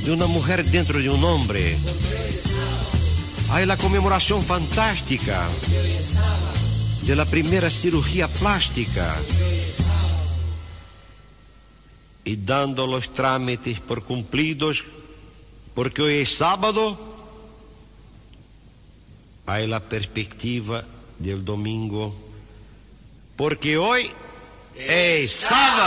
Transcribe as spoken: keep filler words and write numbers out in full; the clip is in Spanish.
de una mujer dentro de un hombre. Hay la conmemoración fantástica de la primera cirugía plástica. Y dando los trámites por cumplidos, porque hoy es sábado, hay la perspectiva del domingo, porque hoy es sábado.